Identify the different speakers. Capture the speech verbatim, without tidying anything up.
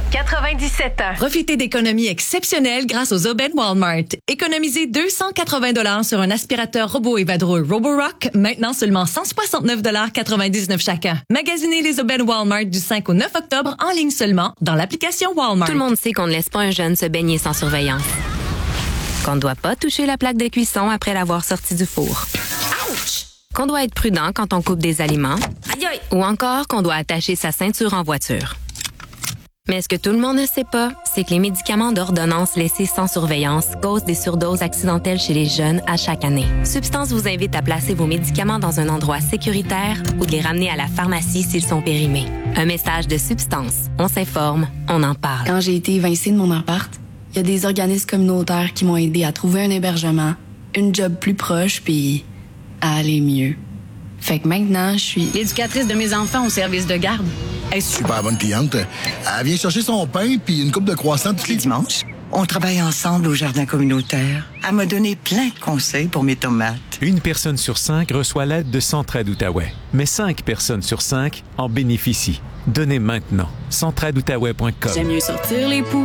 Speaker 1: quatre-vingt-dix-sept ans.
Speaker 2: Profitez d'économies exceptionnelles grâce aux aubaines Walmart. Économisez deux cent quatre-vingts dollars sur un aspirateur robot et vadrouille Roborock, maintenant seulement cent soixante-neuf dollars quatre-vingt-dix-neuf chacun. Magasinez les aubaines Walmart du cinq au neuf octobre en ligne seulement dans l'application Walmart.
Speaker 3: Tout le monde sait qu'on ne laisse pas un jeune se baigner sans surveillance. Qu'on ne doit pas toucher la plaque de cuisson après l'avoir sorti du four. Ouch! Qu'on doit être prudent quand on coupe des aliments. Aïe aïe! Ou encore qu'on doit attacher sa ceinture en voiture. Mais ce que tout le monde ne sait pas, c'est que les médicaments d'ordonnance laissés sans surveillance causent des surdoses accidentelles chez les jeunes à chaque année. Substance vous invite à placer vos médicaments dans un endroit sécuritaire ou de les ramener à la pharmacie s'ils sont périmés. Un message de Substance. On s'informe, on en parle.
Speaker 4: Quand j'ai été évincée de mon appart, il y a des organismes communautaires qui m'ont aidé à trouver un hébergement, une job plus proche, puis à aller mieux. Fait que maintenant, je suis
Speaker 5: l'éducatrice de mes enfants au service de garde.
Speaker 6: Est-ce super bonne cliente. Elle vient chercher son pain puis une coupe de croissants tous les
Speaker 7: dimanches. On travaille ensemble au jardin communautaire. Elle m'a donné plein de conseils pour mes tomates.
Speaker 8: Une personne sur cinq reçoit l'aide de Centraide Outaouais. Mais cinq personnes sur cinq en bénéficient. Donnez maintenant. centraide outaouais point com.
Speaker 5: J'aime mieux sortir les poux